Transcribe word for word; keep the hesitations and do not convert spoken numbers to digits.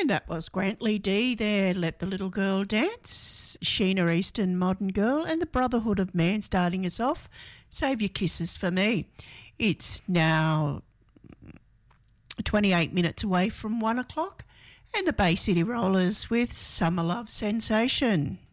And that was Grantley D there, Let the Little Girl Dance, Sheena Easton, Modern Girl, and the Brotherhood of Man starting us off, Save Your Kisses for Me. It's now twenty-eight minutes away from one o'clock, and the Bay City Rollers with Summer Love Sensation.